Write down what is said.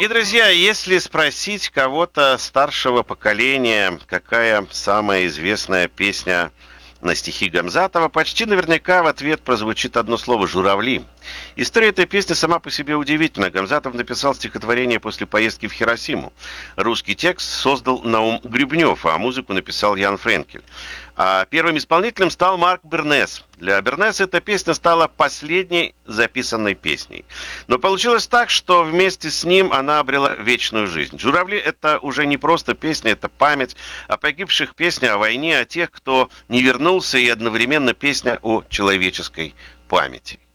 Дорогие друзья, если спросить кого-то старшего поколения, какая самая известная песня на стихи Гамзатова, почти наверняка в ответ прозвучит одно слово «журавли». История этой песни сама по себе удивительна. Гамзатов написал стихотворение после поездки в Хиросиму. Русский текст создал Наум Гребнев, а музыку написал Ян Френкель. А первым исполнителем стал Марк Бернес. Для Бернеса эта песня стала последней записанной песней. Но получилось так, что вместе с ним она обрела вечную жизнь. «Журавли» — это уже не просто песня, это память о погибших, песня о войне, о тех, кто не вернулся, и одновременно песня о человеческой памяти.